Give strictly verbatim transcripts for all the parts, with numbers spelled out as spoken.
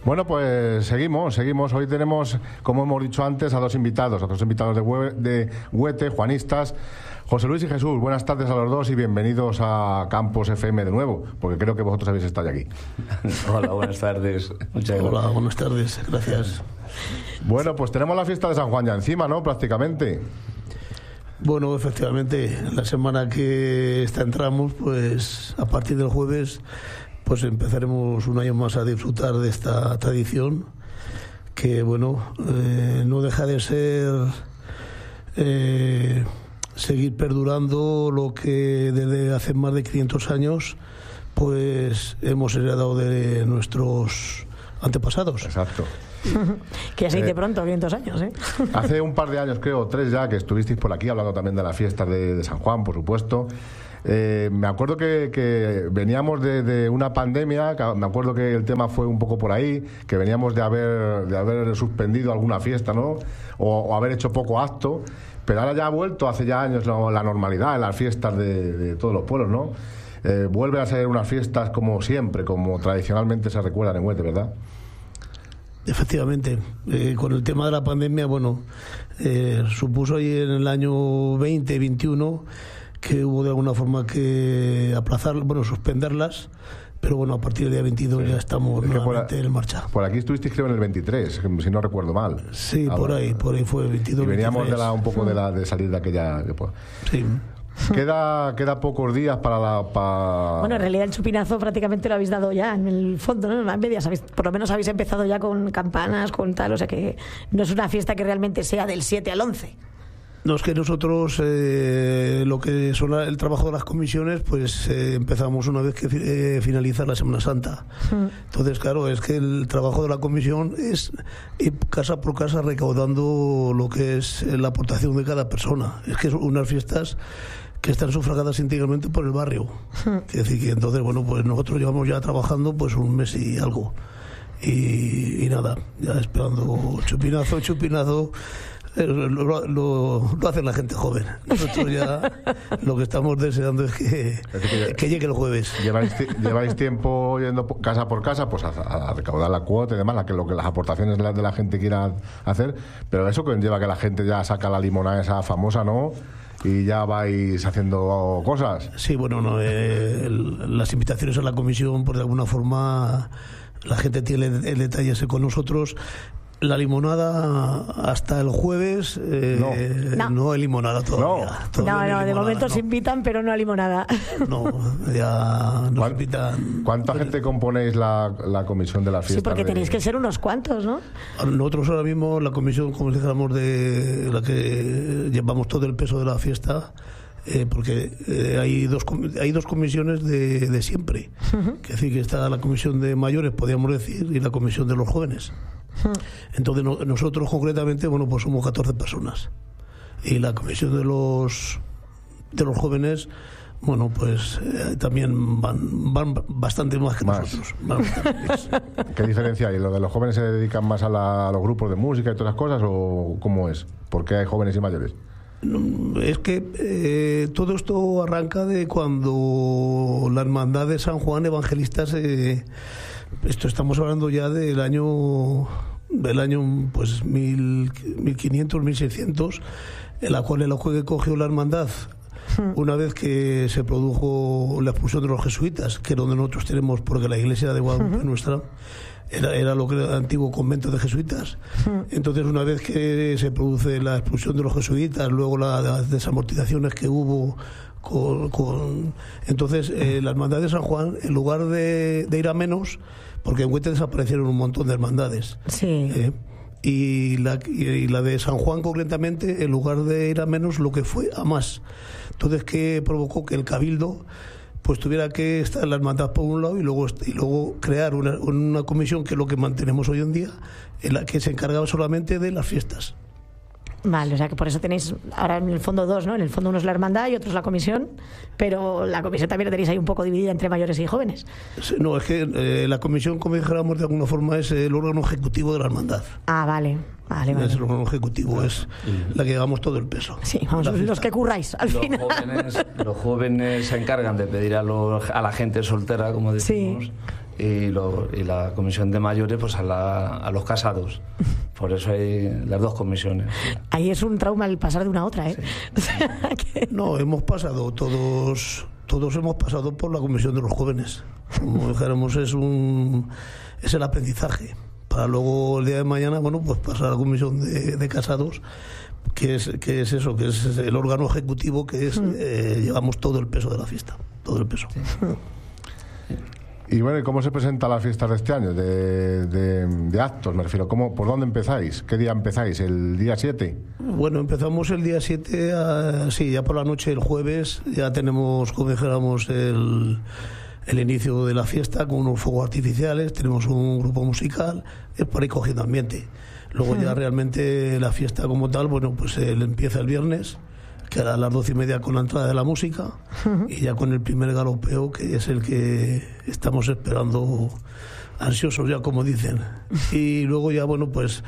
Bueno, pues seguimos, seguimos. Hoy tenemos, como hemos dicho antes, a dos invitados, a dos invitados de, Hue- de Huete, juanistas, José Luis y Jesús. Buenas tardes a los dos y bienvenidos a Campos F M de nuevo, porque creo que vosotros habéis estado aquí. Hola, buenas tardes. Muchas gracias. Hola, buenas tardes. Gracias. Bueno, pues tenemos la fiesta de San Juan ya encima, ¿no? Prácticamente. Bueno, efectivamente, la semana que está entramos, pues a partir del jueves, pues empezaremos un año más a disfrutar de esta tradición que, bueno, eh, no deja de ser eh, seguir perdurando lo que desde hace más de quinientos años pues hemos heredado de nuestros antepasados. Exacto. Que ya se dice Eh, pronto, quinientos años, ¿eh? Hace un par de años, creo, tres ya, que estuvisteis por aquí hablando también de las fiestas de, de San Juan, por supuesto. Eh, me acuerdo que, que veníamos de, de una pandemia, que me acuerdo que el tema fue un poco por ahí, que veníamos de haber, de haber suspendido alguna fiesta, ¿no? O, o haber hecho poco acto, pero ahora ya ha vuelto hace ya años la, la normalidad en las fiestas de, de todos los pueblos, ¿no? Eh, vuelven a ser unas fiestas como siempre, como tradicionalmente se recuerdan en Huete, ¿verdad? Efectivamente, eh, con el tema de la pandemia, bueno, eh, supuso ahí en el año veinte, veintiuno que hubo de alguna forma que aplazar, bueno, suspenderlas, pero bueno, a partir del día veintidós sí. ya estamos es nuevamente por, en marcha. Por aquí estuvisteis creo en el veintitrés, si no recuerdo mal. Sí, ah, por ahí, por ahí fue veintidós. Y veníamos veintitrés. de la, un poco de, la, de salir de aquella... Sí. Queda, queda pocos días para la... Para... Bueno, en realidad el chupinazo prácticamente lo habéis dado ya en el fondo, ¿no? En medias, habéis, por lo menos habéis empezado ya con campanas, con tal, o sea que no es una fiesta que realmente sea del siete al once. No, es que nosotros eh, lo que son el trabajo de las comisiones, pues eh, empezamos una vez que eh, finaliza la Semana Santa. Mm. Entonces, claro, es que el trabajo de la comisión es ir casa por casa recaudando lo que es la aportación de cada persona. Es que son unas fiestas que están sufragadas íntegramente por el barrio. Mm. Es decir, que entonces, bueno, pues nosotros llevamos ya trabajando pues un mes y algo. Y, y nada, ya esperando chupinazo, chupinazo. Lo, lo, lo, lo hace la gente joven. Nosotros ya lo que estamos deseando es que, que, que llegue el jueves. Lleváis, lleváis tiempo yendo casa por casa pues a, a recaudar la cuota y demás, la que, lo que las aportaciones de la, de la gente quiera hacer, pero eso conlleva que la gente ya saca la limonada esa famosa, ¿no? Y ya vais haciendo cosas. Sí, bueno, no, eh, el, las invitaciones a la comisión, por de alguna forma la gente tiene el, el detalle ese con nosotros. La limonada hasta el jueves eh, no. No. no hay limonada todavía. No, todavía no, no, limonada, de momento no. se invitan, pero no a limonada. No, ya nos invitan. ¿Cuánta gente componéis la, la comisión de la fiesta? Sí, porque de... tenéis que ser unos cuantos, ¿no? Nosotros ahora mismo, la comisión, como dijéramos, de la que llevamos todo el peso de la fiesta, eh, porque eh, hay dos hay dos comisiones de, de siempre. Uh-huh. Que decir que está la comisión de mayores, podríamos decir, y la comisión de los jóvenes. Entonces no, nosotros concretamente, bueno, pues somos catorce personas y la comisión de los de los jóvenes, bueno, pues eh, también van, van bastante más que más. nosotros. Van más. ¿Qué diferencia hay? ¿Lo de los jóvenes se dedican más a, la, a los grupos de música y todas las cosas o cómo es? ¿Por qué hay jóvenes y mayores? Es que eh, todo esto arranca de cuando la Hermandad de San Juan Evangelistas, eh, esto estamos hablando ya del año del año pues mil, mil quinientos, mil seiscientos, en la cual el auge que cogió la Hermandad una vez que se produjo la expulsión de los jesuitas, que es donde nosotros tenemos, porque la iglesia de Guadalupe uh-huh. nuestra Era, era lo que era el antiguo convento de jesuitas. Entonces, una vez que se produce la expulsión de los jesuitas, luego la, las desamortizaciones que hubo con, con entonces eh, la hermandad de San Juan, en lugar de, de ir a menos, porque en Huete desaparecieron un montón de hermandades, sí. eh, y, la, y la de San Juan concretamente, en lugar de ir a menos, lo que fue a más. Entonces, ¿qué provocó? Que el cabildo pues tuviera que estar la hermandad por un lado y luego y luego crear una, una comisión, que es lo que mantenemos hoy en día, en la que se encargaba solamente de las fiestas. Vale, o sea que por eso tenéis ahora en el fondo dos, ¿no? En el fondo uno es la hermandad y otro es la comisión, pero la comisión también la tenéis ahí un poco dividida entre mayores y jóvenes. No, es que eh, la comisión, como dijéramos de alguna forma, es el órgano ejecutivo de la hermandad. Ah, vale. Vale, vale. Es el órgano ejecutivo, es la que llevamos todo el peso. Sí, vamos, los que curráis al los final. Jóvenes, los jóvenes se encargan de pedir a, los, a la gente soltera, como decimos, sí. y, lo, y la comisión de mayores pues a, la, a los casados. Por eso hay las dos comisiones. Ahí es un trauma el pasar de una a otra, ¿eh? Sí. O sea, que... No, hemos pasado todos, todos hemos pasado por la comisión de los jóvenes. Como dijéramos, es un es el aprendizaje. Para luego el día de mañana, bueno, pues pasar a la comisión de, de casados, que es, que es eso, que es el órgano ejecutivo, que es, mm. eh, llevamos todo el peso de la fiesta, todo el peso. Sí. Y bueno, ¿y cómo se presentan las fiestas de este año? De, de, de actos, me refiero. ¿Cómo, ¿Por dónde empezáis? ¿Qué día empezáis? ¿El día siete? Bueno, empezamos el día siete, a, sí, ya por la noche, el jueves, ya tenemos, como dijéramos, el, el inicio de la fiesta con unos fuegos artificiales, tenemos un grupo musical, es por ahí cogiendo ambiente. Luego ya realmente la fiesta como tal, bueno, pues él empieza el viernes, que a las doce y media con la entrada de la música, uh-huh. y ya con el primer galopeo, que es el que estamos esperando, ansiosos ya, como dicen. Y luego ya, bueno, pues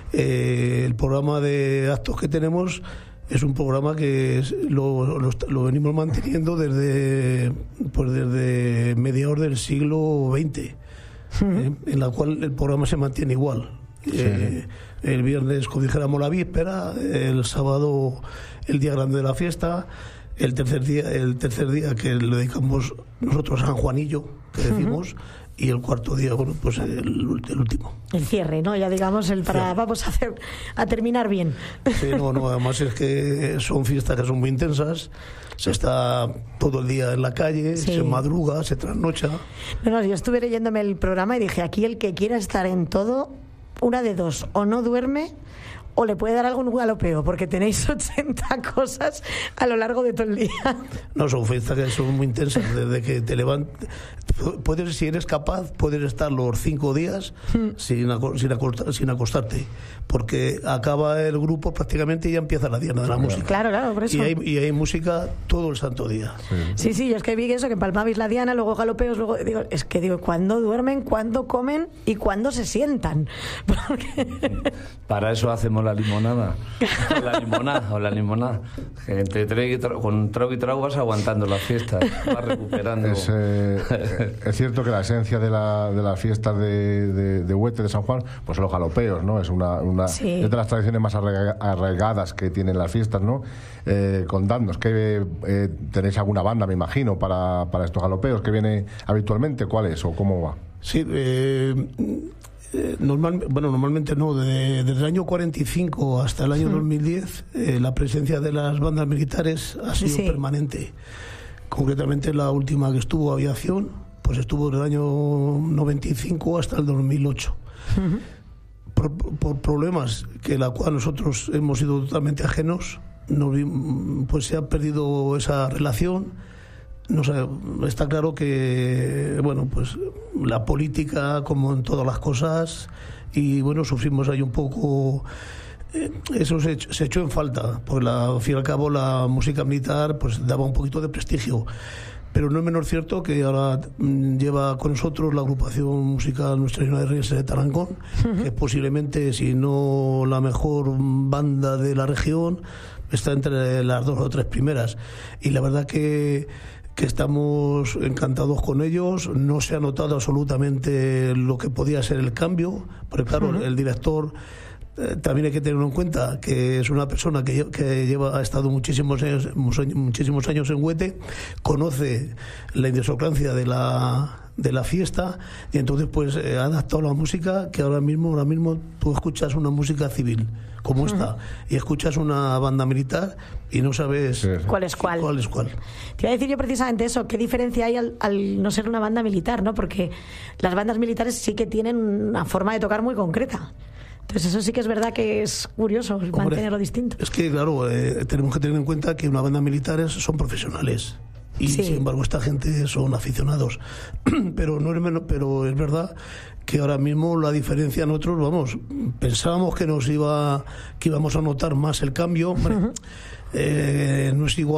eh, el programa de actos que tenemos es un programa que es, lo, lo, lo venimos manteniendo desde, pues desde mediados del siglo veinte, uh-huh. eh, en la cual el programa se mantiene igual. Sí. Eh, el viernes, como dijéramos, la víspera, el sábado el día grande de la fiesta, el tercer día el tercer día que le dedicamos nosotros a San Juanillo, que decimos, uh-huh. y el cuarto día, bueno, pues el, el último. El cierre, ¿no? Ya digamos, el para sí. vamos a hacer a terminar bien. Sí, no, no, además es que son fiestas que son muy intensas, se está todo el día en la calle, sí. se madruga, se trasnocha. No, no, yo estuve leyéndome el programa y dije, aquí el que quiera estar en todo, una de dos, o no duerme o le puede dar algún galopeo, porque tenéis ochenta cosas a lo largo de todo el día. No, son fiestas que son muy intensas, desde que te levantas, puedes, si eres capaz, puedes estar los cinco días mm. sin, sin, acostar, sin acostarte, porque acaba el grupo prácticamente y ya empieza la diana de la música. Claro, claro, por eso. Y hay, y hay música todo el santo día. Sí, sí, sí, yo es que vi eso, que empalmabais la diana, luego galopeos, luego digo, es que digo, ¿cuándo duermen, cuándo comen y cuándo se sientan? Porque... Para eso hacemos la limonada. O la limonada, o la limonada. Que entre trago y trago, con trago y trago vas aguantando las fiestas, vas recuperando. Es, eh, es cierto que la esencia de la, de la fiesta de, de, de Huete de San Juan, pues son los galopeos, ¿no? Es una, una sí. es de las tradiciones más arraigadas que tienen las fiestas, ¿no? Eh, contadnos, ¿qué, eh, ¿tenéis alguna banda, me imagino, para, para estos galopeos que viene habitualmente? ¿Cuál es o cómo va? Sí, eh... Normal, bueno, normalmente no, de, desde el año cuarenta y cinco hasta el año sí. dos mil diez, eh, la presencia de las bandas militares ha sido sí. permanente. Concretamente la última que estuvo, Aviación, pues estuvo desde el año noventa y cinco hasta el dos mil ocho. Uh-huh. Por, por problemas que la cual nosotros hemos sido totalmente ajenos, nos, pues se ha perdido esa relación. No sé, está claro que, bueno, pues la política, como en todas las cosas, y bueno, sufrimos ahí un poco, eh, eso se, se echó en falta, porque la, al fin y al cabo la música militar pues daba un poquito de prestigio. Pero no es menor cierto que ahora mmm, lleva con nosotros la agrupación musical Nuestra Señora de Reyes de Tarancón, uh-huh. que posiblemente, si no la mejor banda de la región, está entre las dos o tres primeras. Y la verdad que que estamos encantados con ellos, no se ha notado absolutamente lo que podía ser el cambio, porque claro, uh-huh. el director eh, también hay que tenerlo en cuenta, que es una persona que, que lleva ha estado muchísimos años, muchísimos años en Huete, conoce la idiosincrasia de la de la fiesta, y entonces pues eh, ha adaptado la música, que ahora mismo ahora mismo tú escuchas una música civil como uh-huh. esta, y escuchas una banda militar y no sabes sí, sí. cuál es cuál. cuál es cuál. Te iba a decir yo precisamente eso, qué diferencia hay al, al no ser una banda militar, ¿no? Porque las bandas militares sí que tienen una forma de tocar muy concreta. Entonces eso sí que es verdad que es curioso, Hombre, mantenerlo distinto. Es que claro, eh, tenemos que tener en cuenta que una banda militares son profesionales. Y sí. sin embargo esta gente son aficionados, pero no es menos, pero es verdad que ahora mismo la diferencia nosotros, vamos, pensábamos que nos iba, que íbamos a notar más el cambio, hombre. Uh-huh. Eh, no es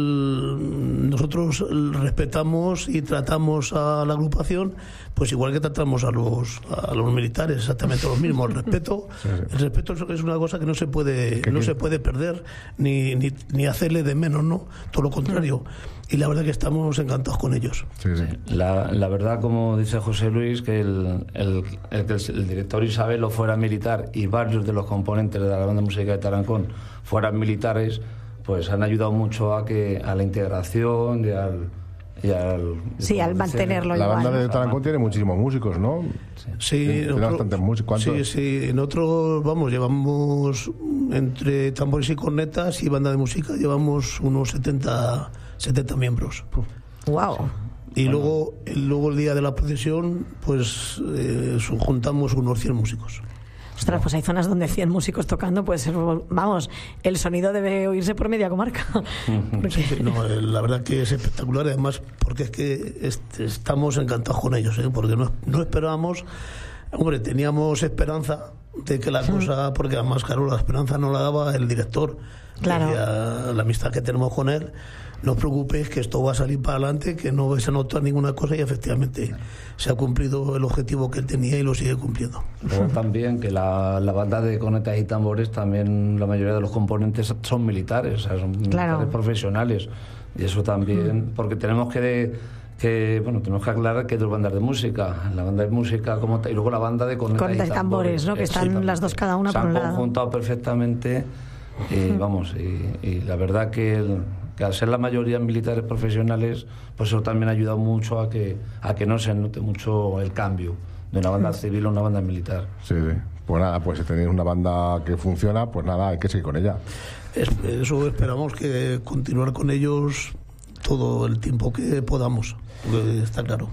igual, nosotros respetamos y tratamos a la agrupación pues igual que tratamos a los a los militares, exactamente lo mismo. El respeto, sí, sí. El respeto es una cosa que no se puede no se puede perder ni, ni, ni hacerle de menos, no, todo lo contrario. Y la verdad que estamos encantados con ellos. Sí, sí. La, la verdad, como dice José Luis, que el, el, el, el director Isabelo fuera militar y varios de los componentes de la banda musical de Tarancón fueran militares, pues han ayudado mucho a que a la integración y al, y al sí, al mantenerlo. La igual, banda de ¿no? Tarancón tiene muchísimos músicos, ¿no? Sí, sí, tiene otro, bastantes músicos. Sí, sí, nosotros vamos, llevamos entre tambores y cornetas y banda de música, llevamos unos setenta, setenta miembros. Wow. Y bueno. luego, luego el día de la procesión, pues eh, juntamos unos cien músicos. Ostras, pues hay zonas donde cien músicos tocando, pues vamos, el sonido debe oírse por media comarca. Sí, sí, no, la verdad que es espectacular, además, porque es que est- estamos encantados con ellos, ¿eh? Porque no, no esperábamos, hombre, teníamos esperanza de que la cosa, porque además, claro, la esperanza no la daba el director. Claro. Decía, la amistad que tenemos con él, no os preocupéis que esto va a salir para adelante, que no vais a notar ninguna cosa, y efectivamente se ha cumplido el objetivo que él tenía y lo sigue cumpliendo. Luego también que la, la banda de cornetas y tambores, también la mayoría de los componentes son militares, o sea, son claro. militares profesionales, y eso también, mm. porque tenemos que, de, que bueno, tenemos que aclarar que hay dos bandas de música, la banda de música como y luego la banda de cornetas, cornetas y tambores, ¿no? Que están las dos cada una se por un lado. Se han conjuntado perfectamente y vamos, y, y la verdad que el, que al ser la mayoría militares profesionales, pues eso también ha ayudado mucho a que a que no se note mucho el cambio de una banda civil a una banda militar. Sí, sí. Pues nada, pues si tenéis una banda que funciona, pues nada, hay que seguir con ella. Es, eso esperamos, que continuar con ellos todo el tiempo que podamos, está claro.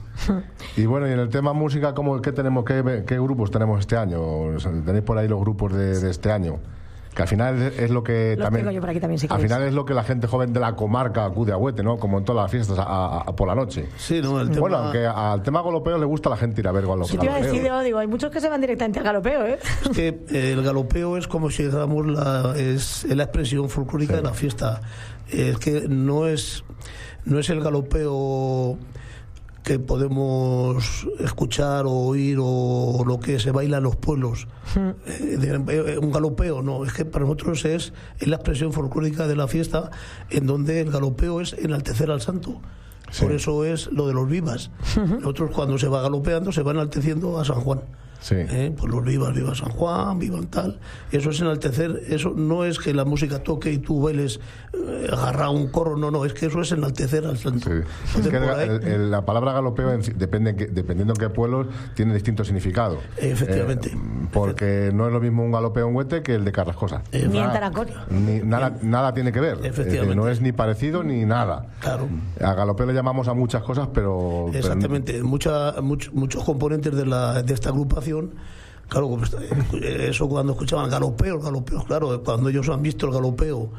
Y bueno, y en el tema música, ¿cómo, qué, tenemos, qué, qué grupos tenemos este año? ¿Tenéis por ahí los grupos de, de este año? Que al final es, es lo que Los también, tengo yo por aquí también, si al queréis. final es lo que la gente joven de la comarca acude a Huete, ¿no? Como en todas las fiestas a, a, a por la noche. Sí, no, el tema... Bueno, aunque al tema galopeo le gusta a la gente ir a ver galopeo. Yo te iba a decir, digo, hay muchos que se van directamente al galopeo, ¿eh? Es que eh, el galopeo es como si dijéramos la, es, es la expresión folclórica, sí, de la fiesta. Es que no es no es el galopeo que podemos escuchar o oír o lo que se baila en los pueblos. Eh, de, un galopeo, no, es que para nosotros es, es la expresión folclórica de la fiesta, en donde el galopeo es enaltecer al santo. Sí. Por eso es lo de los vivas. Nosotros cuando se va galopeando se va enalteciendo a San Juan. Sí. ¿Eh? Pues los vivas, viva San Juan, vivan tal. Eso es enaltecer, eso no es que la música toque y tú bailes eh, agarrar un corro, no, no, es que eso es enaltecer al santo. Sí. Es que el, el, el, la palabra galopeo, en, depende, dependiendo en qué pueblos, tiene distinto significado. Efectivamente. Eh, porque Efectivamente. No es lo mismo un galopeo en Huete que el de Carrascosa. Eh, ni en Tarancón. Ni, nada, nada tiene que ver. Efectivamente. Eh, no es ni parecido ni nada. Claro. A galopeo le llamamos a muchas cosas, pero... Exactamente. Pero... Mucha, much, muchos componentes de, la, de esta agrupación. Claro, eso cuando escuchaban galopeo, el galopeo, claro, cuando ellos han visto el galopeo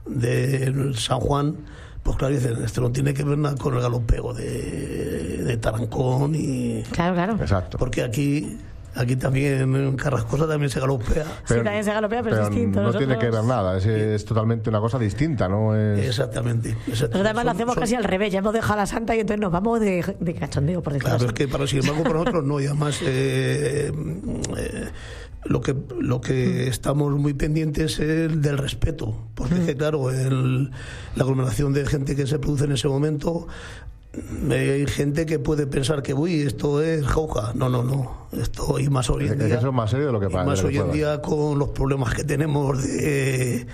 de San Juan, pues claro, dicen, esto no tiene que ver nada con el galopeo de, de Tarancón y... Claro, claro. Exacto. Porque aquí... Aquí también en Carrascosa también se galopea. Pero, sí, también se galopea, pero, pero es distinto. No Nosotros... tiene que ver nada, es, es totalmente una cosa distinta, ¿no? Es... Exactamente. exactamente. Nosotros además son, lo hacemos son... casi al revés, ya hemos dejado a la santa y entonces nos vamos de, de cachondeo por detrás. Claro, es que para, sin embargo para nosotros no, y además eh, eh, lo que lo que estamos muy pendientes es el del respeto, porque mm. es que claro, el, la aglomeración de gente que se produce en ese momento... Hay gente que puede pensar que uy, esto es jauja. No, no, no. Esto y más hoy en día. Eso es más serio de lo que parece. Más hoy en día con los problemas que tenemos de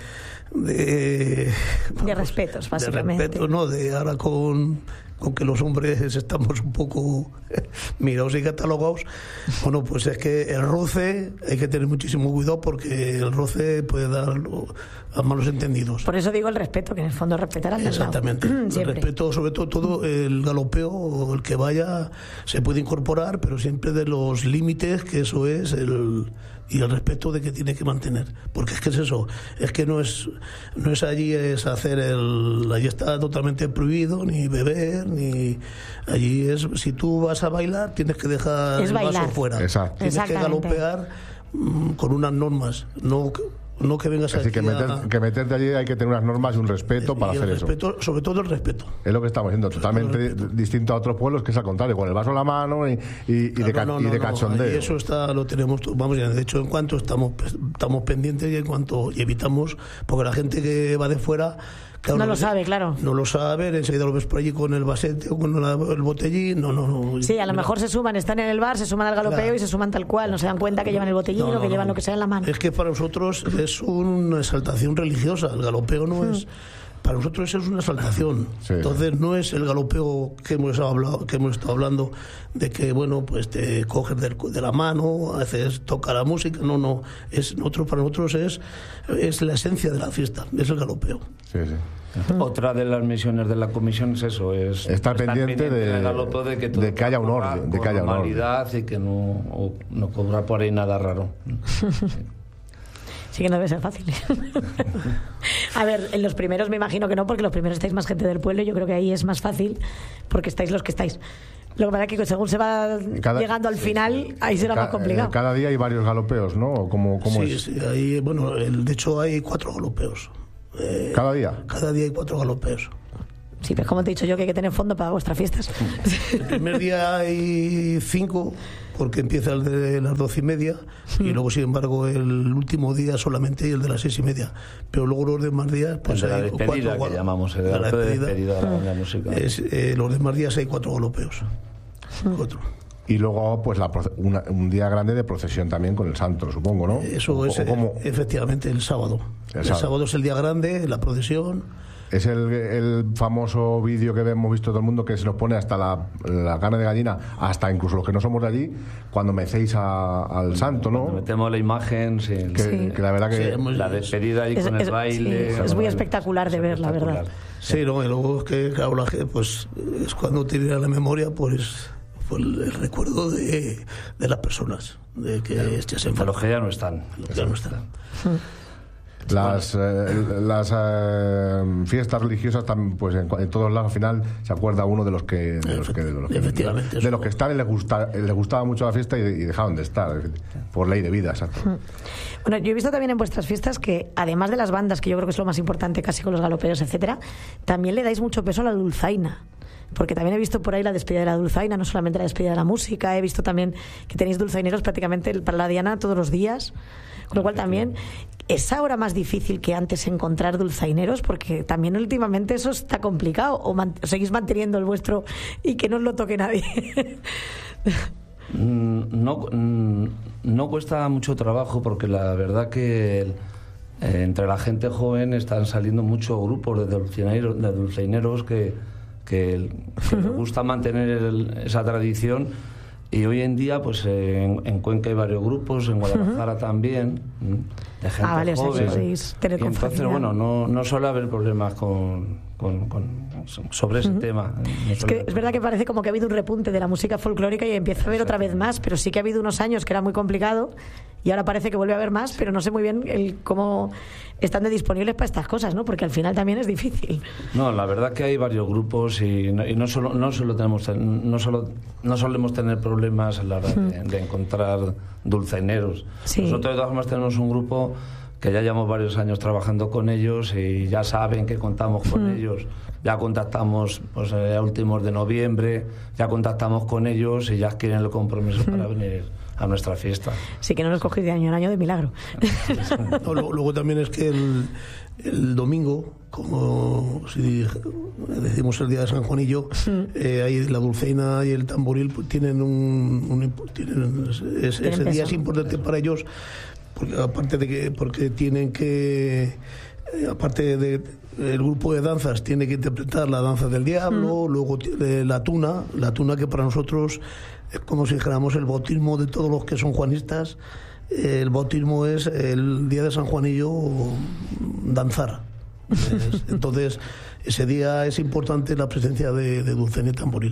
de, de respetos, básicamente. De respeto, no, de ahora con con que los hombres estamos un poco mirados y catalogados. Bueno, pues es que el roce hay que tener muchísimo cuidado porque el roce puede dar a malos entendidos. Por eso digo el respeto, que en el fondo respetar al Exactamente. El respeto, sobre todo, todo el galopeo, el que vaya, se puede incorporar, pero siempre de los límites, que eso es el... y el respeto de que tiene que mantener, porque es que es eso, es que no es no es allí es hacer el allí está totalmente prohibido ni beber ni allí es, si tú vas a bailar tienes que dejar es el vaso bailar. fuera. Exacto. Tienes que galopear mm, con unas normas, no no que vengas Así aquí que, meter, a... que meterte allí hay que tener unas normas y un respeto y para el hacer respeto, eso. Sobre todo el respeto. Es lo que estamos haciendo, totalmente distinto a otros pueblos, que es al contrario, con el vaso en la mano y, y, y de, no, no, y de no, cachondeo. Y eso está, lo tenemos, vamos, de hecho, en cuanto estamos estamos pendientes y en cuanto y evitamos, porque la gente que va de fuera... Claro, no lo no, sabe, claro. No lo sabe, enseguida lo ves por allí con el vasete o con la, el botellín, no, no, no. Sí, a lo Mira. mejor se suman, están en el bar, se suman al galopeo Claro. y se suman tal cual, no se dan cuenta que llevan el botellín No, no, o que llevan no. lo que sea en la mano. Es que para nosotros es una exaltación religiosa, el galopeo no es... Para nosotros es una exaltación. Sí. Entonces no es el galopeo que hemos hablado, que hemos estado hablando de que bueno pues te coges del- de la mano, haces toca la música. No, no. Es nosotros para nosotros es es la esencia de la fiesta, es el galopeo. Sí, sí. Otra de las misiones de la comisión es eso, es Estar pendiente de- del galopeo, de que, todo de que haya un corra orden, de con que haya un orden. normalidad y que no, o- no cobra por ahí nada raro. Sí que no debe ser fácil. A ver, en los primeros me imagino que no, porque los primeros estáis más gente del pueblo y yo creo que ahí es más fácil porque estáis los que estáis. Lo que pasa es que según se va Cada- llegando al final, ahí será Ca- más complicado. eh, Cada día hay varios galopeos, ¿no? ¿O ¿Cómo, cómo Sí, es? sí, ahí, bueno, el- de hecho hay cuatro galopeos. Eh, ¿Cada día? cada día hay cuatro galopeos. Sí, pero como te he dicho yo que hay que tener fondo para vuestras fiestas. El primer día hay cinco, porque empieza el de las doce y media, y luego, sin embargo, el último día solamente hay el de las seis y media. Pero luego los demás días, pues El de la hay despedida, cuatro. que llamamos, el de la acto de despedida. despedida de la banda de música. Es, eh, los demás días hay cuatro galopeos. Cuatro. Y luego, pues, la, proce- una- un día grande de procesión también con el santo, supongo, ¿no? Eso O- es, o ¿cómo? eh, efectivamente, el sábado. El El, sábado. sábado es el día grande, la procesión. Es el, el famoso vídeo que hemos visto todo el mundo, que se nos pone hasta la, la carne de gallina, hasta incluso los que no somos de allí, cuando mecéis a- al santo, Cuando ¿no? metemos la imagen, sí, Que, Sí. que la verdad que... Sí, hemos- la despedida ahí Es- con el es- baile. sí, es muy espectacular de ver, la verdad. Sí, no, y luego es que, claro, la gente, pues es cuando te viene a la memoria, pues, pues el, el recuerdo de, de las personas, de que ya se De los que ya no están. ya no están. Las, eh, las eh, fiestas religiosas también, pues en, en todos lados al final se acuerda uno de los que de los que, de los que, Efectivamente, de los que están y les, gusta, les gustaba mucho la fiesta y, y dejaron de estar por ley de vida, exacto. Bueno, yo he visto también en vuestras fiestas que, además de las bandas, que yo creo que es lo más importante casi con los galopeos, etcétera, también le dais mucho peso a la dulzaina. Porque también he visto por ahí la despedida de la dulzaina, no solamente la despedida de la música, he visto también que tenéis dulzaineros prácticamente para la diana todos los días. Con lo cual también es ahora más difícil que antes encontrar dulzaineros, porque también últimamente eso está complicado. O, man- o seguís manteniendo el vuestro y que no os lo toque nadie. Mm, No, mm, no cuesta mucho trabajo porque la verdad que el- eh, entre la gente joven están saliendo muchos grupos de dulcineiros, de dulcineiros que, que, el- que les gusta mantener el- esa tradición. Y hoy en día, pues eh, en, en Cuenca hay varios grupos, en Guadalajara también, ¿m? de gente Ah, vale, o sea, que joven. podéis tener Y con entonces, facilidad. bueno, no, no suele haber problemas con, con- con- sobre ese tema. No Es suele que haber es verdad que parece como que ha habido un repunte de la música folclórica y empieza a haber otra vez más, pero sí que ha habido unos años que era muy complicado y ahora parece que vuelve a haber más, pero no sé muy bien el cómo están de disponibles para estas cosas, ¿no? Porque al final también es difícil. No, la verdad que hay varios grupos y no, y no solo no solo tenemos no solo no solemos tener problemas a la hora de, de encontrar dulzaineros. Sí. Nosotros de todas formas tenemos un grupo que ya llevamos varios años trabajando con ellos y ya saben que contamos con ellos. Ya contactamos pues, a últimos de noviembre, ya contactamos con ellos y ya quieren el compromiso para venir a nuestra fiesta. Sí que no nos cogéis de año en año de milagro. No, luego, luego también es que el, el domingo, como si decimos el día de San Juanillo, eh, ahí la dulzaina y el tamboril pues, tienen un, un imp- tienen, es- Tienen ese día peso. es importante para ellos porque aparte de que porque tienen que eh, aparte de el grupo de danzas tiene que interpretar la danza del diablo, luego tiene la tuna, la tuna que para nosotros es como si dijéramos el bautismo de todos los que son juanistas. El bautismo es el día de San Juanillo danzar. Es- entonces, ese día es importante la presencia de, de dulzaina y tamboril.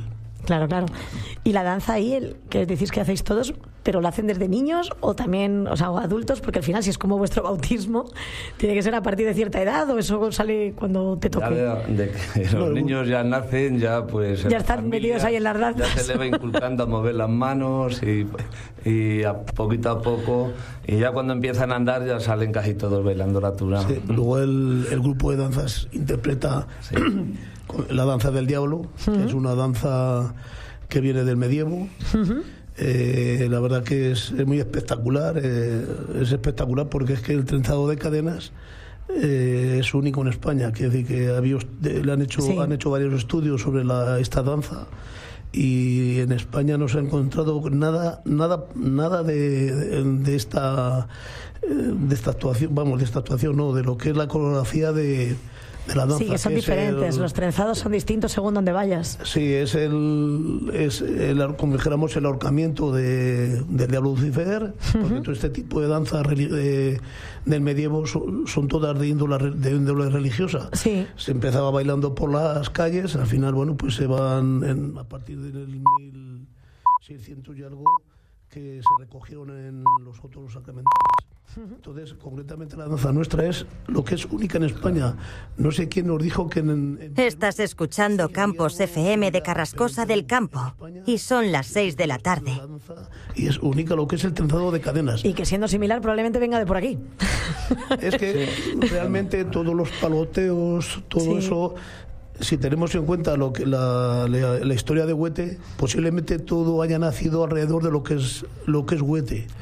Claro, claro. Y la danza ahí, el, que decís que hacéis todos, pero ¿lo hacen desde niños o también, o sea, o adultos? Porque al final, si es como vuestro bautismo, tiene que ser a partir de cierta edad o eso sale cuando te toque. Ya de, de que los No, niños ya nacen, ya pues... Ya están familia, metidos ahí en las danzas. Ya se le va inculcando a mover las manos y, y a poquito a poco, y ya cuando empiezan a andar ya salen casi todos bailando la tura. Sí, luego el, el grupo de danzas interpreta sí. la danza del diablo, uh-huh. que es una danza que viene del medievo. Uh-huh. Eh, la verdad que es, es muy espectacular, eh, es espectacular porque es que el trenzado de cadenas eh, es único en España, quiere decir que había, le han hecho, sí. han hecho varios estudios sobre la, esta danza y en España no se ha encontrado nada nada nada de, de, de esta de esta actuación, vamos, de esta actuación no, de lo que es la coreografía de de la danza. Sí, que son que diferentes, el, los trenzados son distintos según donde vayas. Sí, es el, es el como dijéramos, el ahorcamiento de, del diablo Lucifer, uh-huh. porque todo este tipo de danzas de, del medievo son, son todas de índole, de índole religiosa. Sí. Se empezaba bailando por las calles, al final, bueno, pues se van en, a partir del mil seiscientos y algo, que se recogieron en los otros sacramentales. Entonces, concretamente la danza nuestra es lo que es única en España. No sé quién nos dijo que... En, en Estás escuchando Campos F M de Carrascosa del Campo y son las seis de la tarde. Y es única lo que es el trenzado de cadenas. Y que siendo similar probablemente venga de por aquí. Es que realmente todos los paloteos, todo sí. eso... Si tenemos en cuenta lo que la, la, la historia de Huete, posiblemente todo haya nacido alrededor de lo que es lo que es Huete.